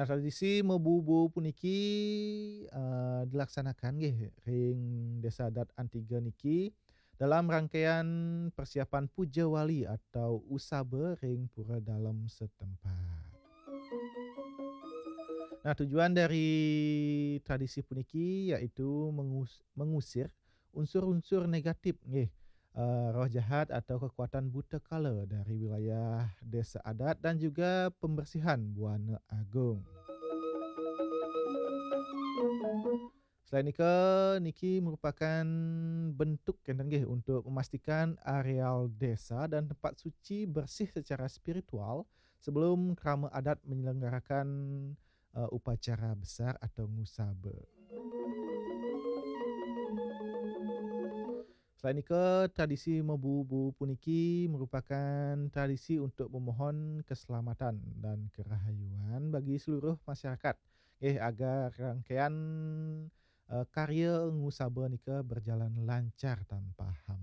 Nah, tradisi mebubu puniki, dilaksanakan nggih ring desa adat Antiga niki dalam rangkaian persiapan puja wali atau usabe ring pura dalem setempat. Nah, tujuan dari tradisi puniki yaitu mengusir unsur-unsur negatif nggih, roh jahat atau kekuatan buta kala dari wilayah desa adat dan juga pembersihan Buana Agung. Selain niki merupakan bentuk enten nggih untuk memastikan areal desa dan tempat suci bersih secara spiritual sebelum kerama adat menyelenggarakan, upacara besar atau ngusabe. Selain tradisi mebubu puniki merupakan tradisi untuk memohon keselamatan dan kerahayuan bagi seluruh masyarakat, agar rangkaian, karya ngusaba nika berjalan lancar tanpa hambatan.